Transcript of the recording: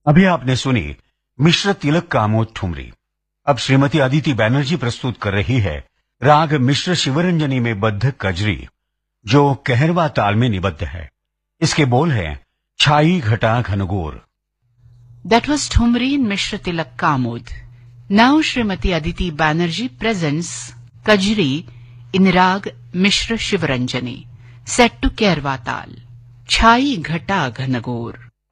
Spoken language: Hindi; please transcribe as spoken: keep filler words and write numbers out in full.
अभी आपने सुनी मिश्र तिलक कामोद ठुमरी। अब श्रीमती अदिति बैनर्जी प्रस्तुत कर रही है राग मिश्र शिवरंजनी में बद्ध कजरी, जो कहरवा ताल में निबद्ध है। इसके बोल हैं छाई घटा घनघोर। That was Thumri in Mishra Tilak Kamod. Now Srimati Aditi Banerjee presents Kajri in Rag Mishra Shivaranjani, set to Kairwa Tal. Chhai Ghata Ghanagor.